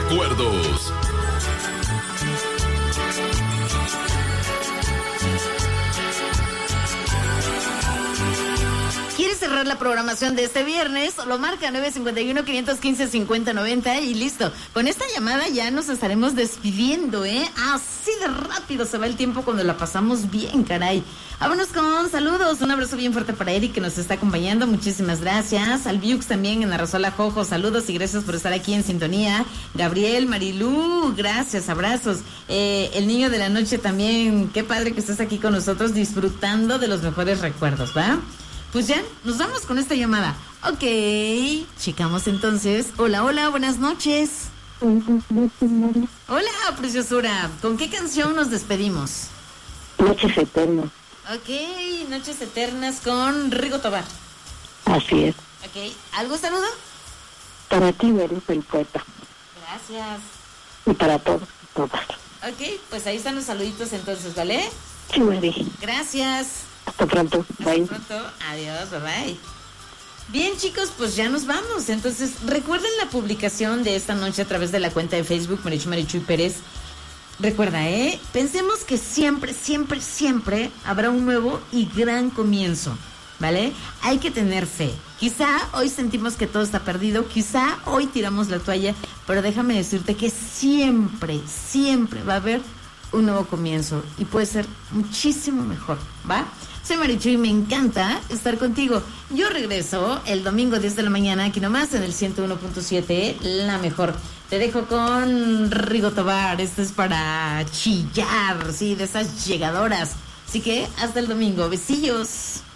recuerdos. ¿Quieres cerrar la programación de este viernes? Lo marca 951-515-5090 y listo. Con esta llamada ya nos estaremos despidiendo, ¿eh? Así de rápido se va el tiempo cuando la pasamos bien, caray. Vámonos con saludos. Un abrazo bien fuerte para Eric que nos está acompañando. Muchísimas gracias. Al Viux también en Arrasola Jojo. Saludos y gracias por estar aquí en sintonía. Gabriel, Marilú, gracias, abrazos. El niño de la noche también. Qué padre que estés aquí con nosotros disfrutando de los mejores recuerdos, ¿va? Pues ya, nos vamos con esta llamada. Ok, checamos entonces. Hola, hola, buenas noches. Hola, preciosura. ¿Con qué canción nos despedimos? Noches Eternas. Ok, Noches Eternas con Rigo Tobar. Así es. Ok, ¿algún saludo? Para ti, eres el poeta. Gracias. Y para todos y todas. Ok, pues ahí están los saluditos entonces, ¿vale? Sí, Mary. Gracias. Hasta pronto. Bye. Hasta pronto. Adiós, bye bye. Bien, chicos, pues ya nos vamos. Entonces, recuerden la publicación de esta noche a través de la cuenta de Facebook Marichuy Pérez. Recuerda, pensemos que siempre, siempre, siempre habrá un nuevo y gran comienzo, ¿vale? Hay que tener fe. Quizá hoy sentimos que todo está perdido, quizá hoy tiramos la toalla, pero déjame decirte que siempre, siempre va a haber un nuevo comienzo y puede ser muchísimo mejor, ¿va? Soy Marichuy y me encanta estar contigo. Yo regreso el domingo 10 de la mañana aquí nomás en el 101.7, la mejor. Te dejo con Rigo Tobar. Esto es para chillar, sí, de esas llegadoras. Así que hasta el domingo. Besillos.